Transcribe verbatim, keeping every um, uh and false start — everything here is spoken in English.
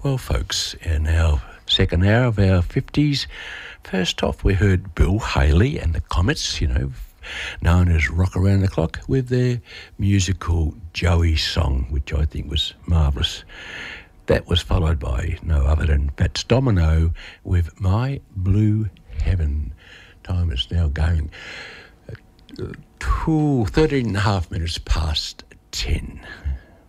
Well, folks, in our second hour of our fifties, first off we heard Bill Haley and the Comets, you know, known as Rock Around the Clock, with their musical Joey song, which I think was marvellous. That was followed by no other than Fats Domino with My Blue Heaven. Time is now going uh, two, thirteen and a half minutes past ten.